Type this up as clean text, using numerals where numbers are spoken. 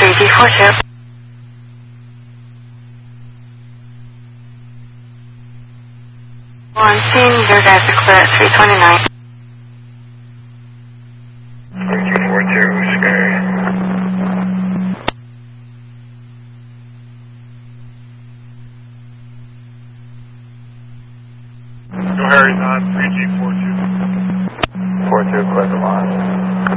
3G42. On scene, your guys are clear at 329. 3G42, scary. Go Harry's on 3G42. 42, clear the line.